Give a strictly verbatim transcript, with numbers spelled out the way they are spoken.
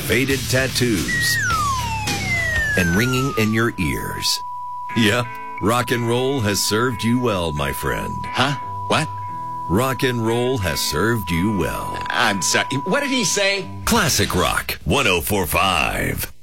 faded tattoos, and ringing in your ears. Yeah, rock and roll has served you well, my friend. Huh? What? Rock and roll has served you well. I'm sorry. What did he say? Classic Rock one oh four point five.